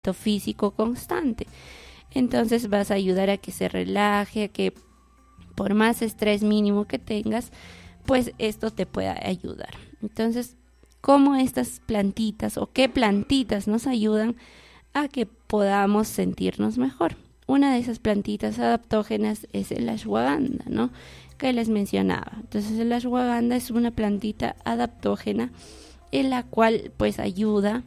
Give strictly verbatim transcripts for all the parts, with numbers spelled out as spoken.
físico constante. Entonces vas a ayudar a que se relaje, a que por más estrés mínimo que tengas, pues esto te pueda ayudar. Entonces, ¿cómo estas plantitas o qué plantitas nos ayudan a que podamos sentirnos mejor? Una de esas plantitas adaptógenas es el ashwagandha, ¿no?, que les mencionaba. Entonces el ashwagandha es una plantita adaptógena en la cual pues ayuda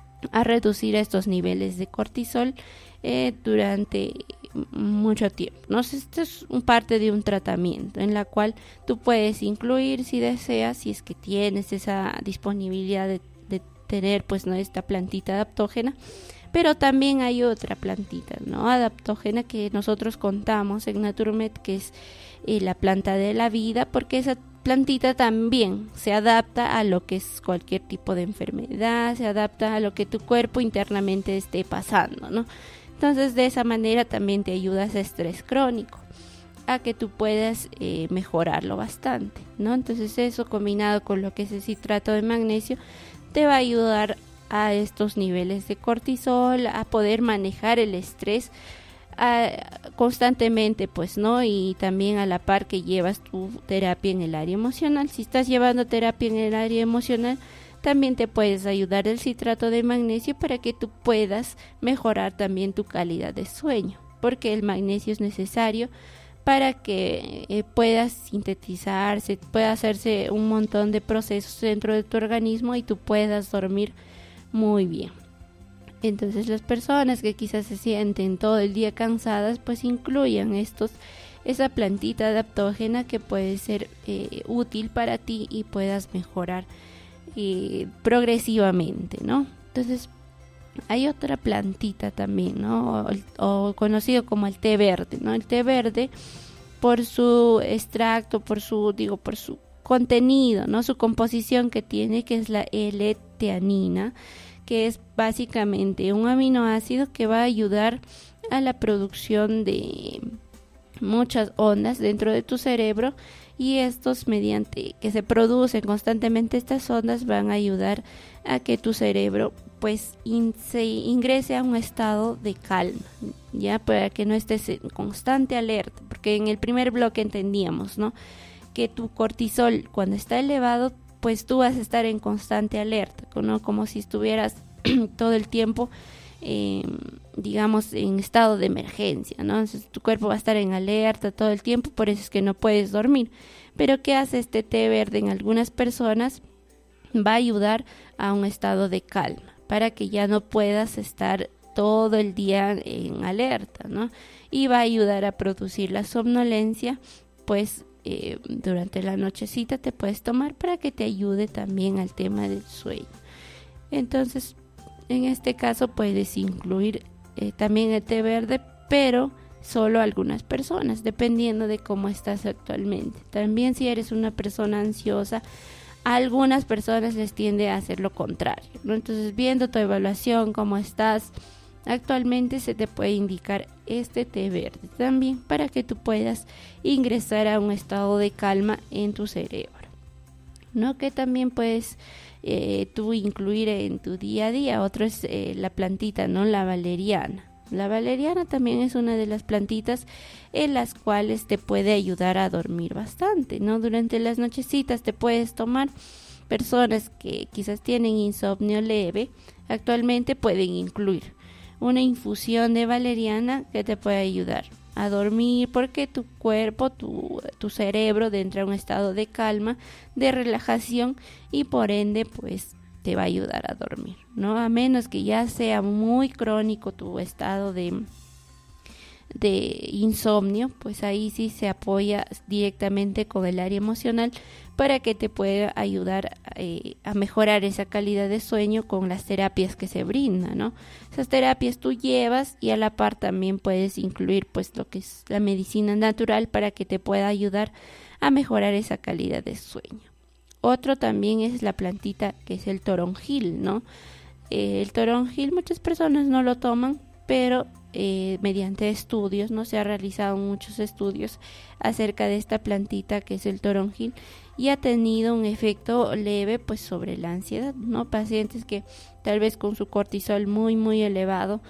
a reducir estos niveles de cortisol eh, durante mucho tiempo, ¿no? Esto es un parte de un tratamiento en la cual tú puedes incluir, si deseas, si es que tienes esa disponibilidad de, de tener pues no esta plantita adaptógena. Pero también hay otra plantita, ¿no?, adaptógena que nosotros contamos en Naturmed, que es eh, la planta de la vida, porque esa plantita también se adapta a lo que es cualquier tipo de enfermedad, se adapta a lo que tu cuerpo internamente esté pasando, ¿no? Entonces de esa manera también te ayuda a ese estrés crónico, a que tú puedas eh, mejorarlo bastante, ¿no? Entonces eso combinado con lo que es el citrato de magnesio te va a ayudar a estos niveles de cortisol, a poder manejar el estrés a, constantemente, pues, ¿no? Y también a la par que llevas tu terapia en el área emocional. Si estás llevando terapia en el área emocional, también te puedes ayudar el citrato de magnesio para que tú puedas mejorar también tu calidad de sueño, porque el magnesio es necesario para que eh, puedas sintetizarse, pueda hacerse un montón de procesos dentro de tu organismo y tú puedas dormir muy bien. Entonces las personas que quizás se sienten todo el día cansadas, pues incluyan estos, esa plantita adaptógena que puede ser eh, útil para ti y puedas mejorar eh, progresivamente, ¿no? Entonces hay otra plantita también, ¿no? O, o conocido como el té verde, ¿no? El té verde, por su extracto, por su, digo, por su contenido, ¿no?, su composición que tiene, que es la L-teanina, que es básicamente un aminoácido que va a ayudar a la producción de muchas ondas dentro de tu cerebro, y estos, mediante que se producen constantemente estas ondas, van a ayudar a que tu cerebro pues in, se ingrese a un estado de calma, ya, para que no estés en constante alerta, porque en el primer bloque entendíamos, ¿no?, que tu cortisol cuando está elevado, pues tú vas a estar en constante alerta, ¿no?, como si estuvieras todo el tiempo, eh, digamos, en estado de emergencia, ¿no? Entonces tu cuerpo va a estar en alerta todo el tiempo, por eso es que no puedes dormir. Pero ¿qué hace este té verde en algunas personas? Va a ayudar a un estado de calma, para que ya no puedas estar todo el día en alerta, ¿no? Y va a ayudar a producir la somnolencia, pues eh, durante la nochecita te puedes tomar para que te ayude también al tema del sueño. Entonces, en este caso puedes incluir eh, también el té verde, pero solo algunas personas, dependiendo de cómo estás actualmente. También si eres una persona ansiosa, a algunas personas les tiende a hacer lo contrario, ¿no? Entonces, viendo tu evaluación, cómo estás actualmente, se te puede indicar este té verde también, para que tú puedas ingresar a un estado de calma en tu cerebro, ¿no? Que también puedes eh, tú incluir en tu día a día. Otro es eh, la plantita, ¿no?, la valeriana. La valeriana también es una de las plantitas en las cuales te puede ayudar a dormir bastante, ¿no? Durante las nochecitas te puedes tomar. Personas que quizás tienen insomnio leve, actualmente pueden incluir una infusión de valeriana que te puede ayudar a dormir, porque tu cuerpo, tu, tu cerebro entra en un estado de calma, de relajación, y por ende pues te va a ayudar a dormir, ¿no? A menos que ya sea muy crónico tu estado de, de insomnio, pues ahí sí se apoya directamente con el área emocional para que te pueda ayudar eh, a mejorar esa calidad de sueño con las terapias que se brindan, ¿no? Esas terapias tú llevas, y a la par también puedes incluir pues lo que es la medicina natural para que te pueda ayudar a mejorar esa calidad de sueño. Otro también es la plantita que es el toronjil, ¿no? Eh, el toronjil muchas personas no lo toman, pero eh, mediante estudios, ¿no? Se han realizado muchos estudios acerca de esta plantita que es el toronjil, y ha tenido un efecto leve pues sobre la ansiedad, ¿no? Pacientes que tal vez con su cortisol muy muy elevado